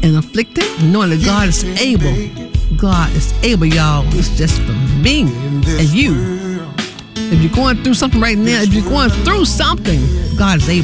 and afflicted, knowing that God is able. God is able, y'all. It's just for me and you. If you're going through something right now, if you're going through something, God is able.